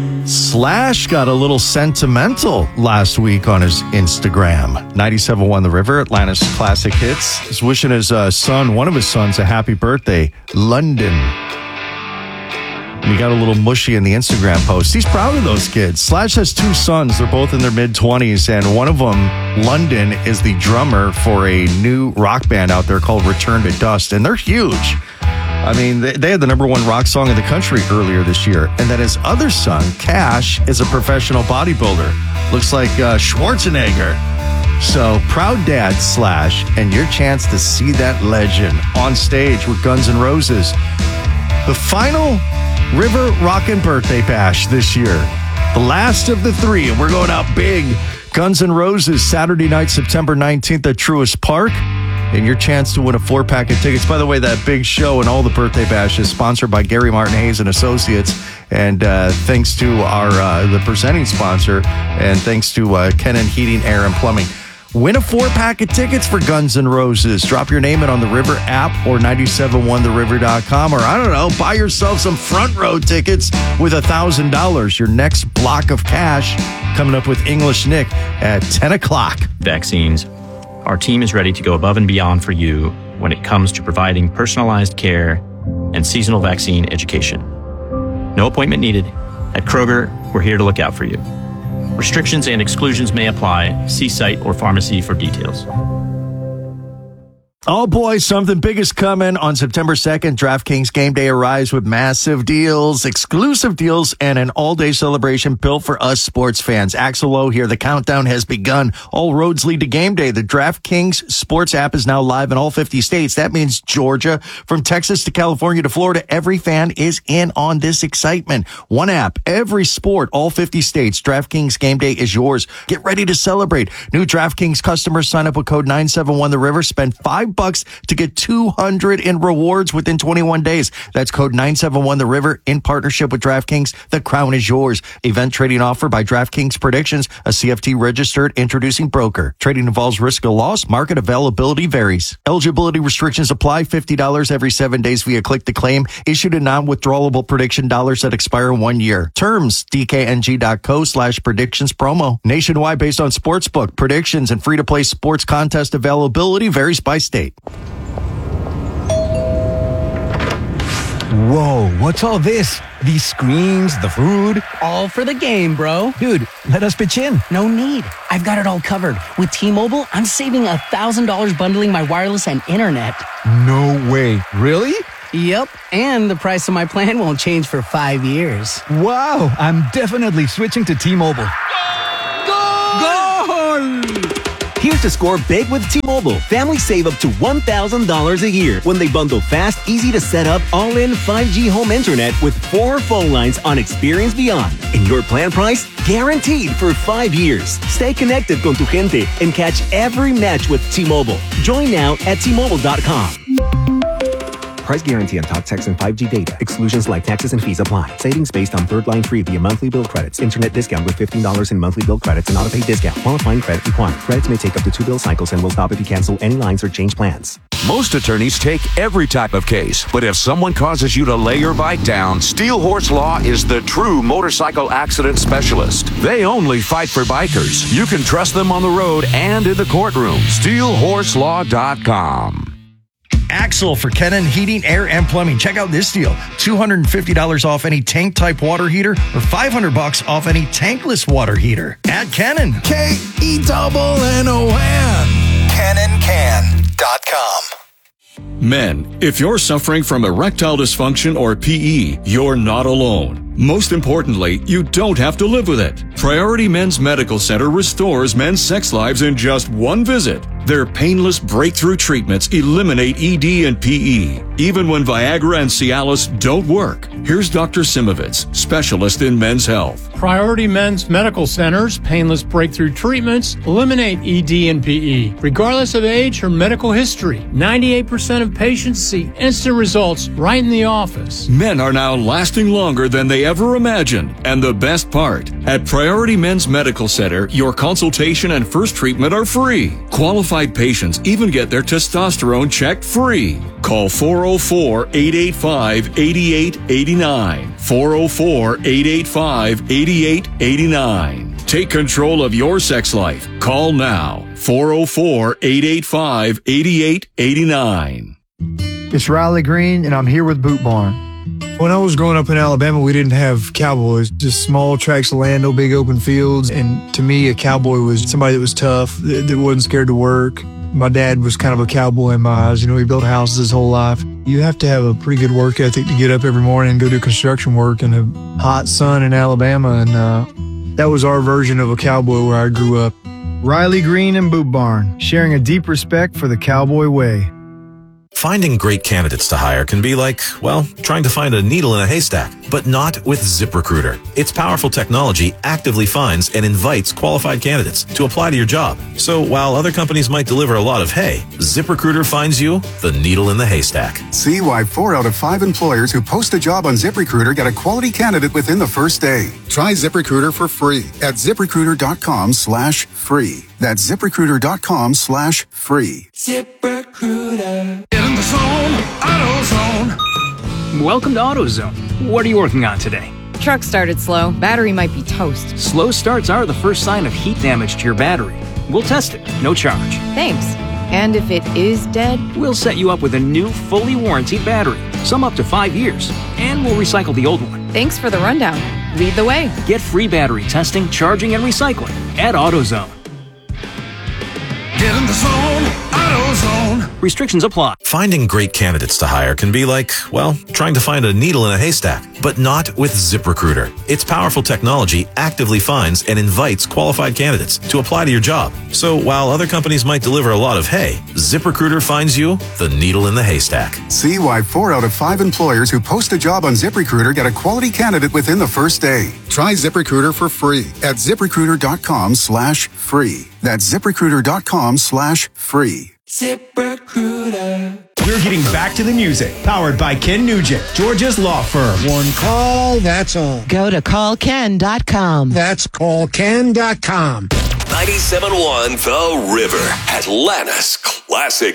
Slash got a little sentimental last week on his Instagram. 97.1 The River, Atlanta's classic hits. He's wishing his son, one of his sons, a happy birthday. London. And he got a little mushy in the Instagram post. He's proud of those kids. Slash has two sons. They're both in their mid-20s. And one of them, London, is the drummer for a new rock band out there called Return to Dust. And they're huge. I mean, they had the number one rock song in the country earlier this year. And then his other son, Cash, is a professional bodybuilder. Looks like Schwarzenegger. So, proud dad, Slash, and your chance to see that legend on stage with Guns N' Roses. The final River Rockin' Birthday Bash this year. The last of the three, and we're going out big. Guns N' Roses, Saturday night, September 19th at Truist Park. And your chance to win a 4-pack of tickets. By the way, that big show and all the birthday bash is sponsored by Gary Martin Hayes and Associates. And thanks to the presenting sponsor, and thanks to Kennan Heating, Air, and Plumbing. Win a 4-pack of tickets for Guns N' Roses. Drop your name in on the River app or 971theriver.com. Or, I don't know, buy yourself some front row tickets with $1,000. Your next block of cash coming up with English Nick at 10 o'clock. Vaccines. Our team is ready to go above and beyond for you when it comes to providing personalized care and seasonal vaccine education. No appointment needed. At Kroger, we're here to look out for you. Restrictions and exclusions may apply. See site or pharmacy for details. Oh boy, something big is coming on September 2nd. DraftKings Game Day arrives with massive deals, exclusive deals, and an all-day celebration built for us sports fans. Axel Lowe here. The countdown has begun. All roads lead to Game Day. The DraftKings Sports app is now live in all 50 states. That means Georgia, from Texas to California to Florida, every fan is in on this excitement. One app, every sport, all 50 states. DraftKings Game Day is yours. Get ready to celebrate. New DraftKings customers sign up with code 971TheRiver. Spend $5 to get $200 in rewards within 21 days. That's code 971TheRiver in partnership with DraftKings. The crown is yours. Event trading offer by DraftKings Predictions, a CFT registered introducing broker. Trading involves risk of loss. Market availability varies. Eligibility restrictions apply. $50 every 7 days via click to claim. Issued in non-withdrawable prediction dollars that expire in 1 year. Terms, dkng.co/predictions promo. Nationwide based on sportsbook, predictions, and free-to-play sports contest availability varies by state. Whoa, what's all this? These screens, the food? All for the game, bro. Dude, let us pitch in. No need. I've got it all covered. With T-Mobile, I'm saving $1,000 bundling my wireless and internet. No way. Really? Yep, and the price of my plan won't change for 5 years. Wow, I'm definitely switching to T-Mobile. Goal! Here's to score big with T-Mobile. Families save up to $1,000 a year when they bundle fast, easy to set up, all-in 5G home internet with 4 phone lines on Experience Beyond. And your plan price guaranteed for 5 years. Stay connected con tu gente and catch every match with T-Mobile. Join now at T-Mobile.com. Price guarantee on talk, text, and 5G data. Exclusions like taxes and fees apply. Savings based on third line free via monthly bill credits. Internet discount with $15 in monthly bill credits and auto-pay discount. Qualifying credit required. Credits may take up to 2 bill cycles and will stop if you cancel any lines or change plans. Most attorneys take every type of case, but if someone causes you to lay your bike down, Steel Horse Law is the true motorcycle accident specialist. They only fight for bikers. You can trust them on the road and in the courtroom. SteelHorseLaw.com. Axel for Kennan Heating, Air, and Plumbing. Check out this deal. $250 off any tank-type water heater or $500 off any tankless water heater. At Kennan. KENNON. KennonCan.com. Men, if you're suffering from erectile dysfunction or PE, you're not alone. Most importantly, you don't have to live with it. Priority Men's Medical Center restores men's sex lives in just one visit. Their painless breakthrough treatments eliminate ED and PE, even when Viagra and Cialis don't work. Here's Dr. Simovitz, specialist in men's health. Priority Men's Medical Center's painless breakthrough treatments eliminate ED and PE, regardless of age or medical history. 98% of patients see instant results right in the office. Men are now lasting longer than they ever imagined. And the best part, at Priority Men's Medical Center, your consultation and first treatment are free. Qualified patients even get their testosterone checked free. Call 404-885-8889. 404-885-8889. Take control of your sex life. Call now. 404-885-8889. It's Riley Green, and I'm here with Boot Barn. When I was growing up in Alabama, we didn't have cowboys, just small tracts of land, no big open fields. And to me, a cowboy was somebody that was tough, that wasn't scared to work. My dad was kind of a cowboy in my eyes. You know, he built houses his whole life. You have to have a pretty good work ethic to get up every morning and go do construction work in a hot sun in Alabama. And that was our version of a cowboy where I grew up. Riley Green and Boot Barn, sharing a deep respect for the cowboy way. Finding great candidates to hire can be like, well, trying to find a needle in a haystack, but not with ZipRecruiter. Its powerful technology actively finds and invites qualified candidates to apply to your job. So while other companies might deliver a lot of hay, ZipRecruiter finds you the needle in the haystack. See why 4 out of 5 employers who post a job on ZipRecruiter get a quality candidate within the first day. Try ZipRecruiter for free at ZipRecruiter.com/free. That's ZipRecruiter.com/free. ZipRecruiter. Get in the zone, AutoZone. Welcome to AutoZone. What are you working on today? Truck started slow. Battery might be toast. Slow starts are the first sign of heat damage to your battery. We'll test it, no charge. Thanks. And if it is dead? We'll set you up with a new, fully warranted battery, some up to 5 years, and we'll recycle the old one. Thanks for the rundown. Lead the way. Get free battery testing, charging, and recycling at AutoZone. Get in the zone, AutoZone. Restrictions apply. Finding great candidates to hire can be like, well, trying to find a needle in a haystack, but not with ZipRecruiter. Its powerful technology actively finds and invites qualified candidates to apply to your job. So while other companies might deliver a lot of hay, ZipRecruiter finds you the needle in the haystack. See why 4 out of 5 employers who post a job on ZipRecruiter get a quality candidate within the first day. Try ZipRecruiter for free at ZipRecruiter.com/free. That's ZipRecruiter.com/free. ZipRecruiter. We're getting back to the music. Powered by Ken Nugent, Georgia's law firm. One call, that's all. Go to callken.com. That's callken.com. 97.1 The River, Atlanta's classic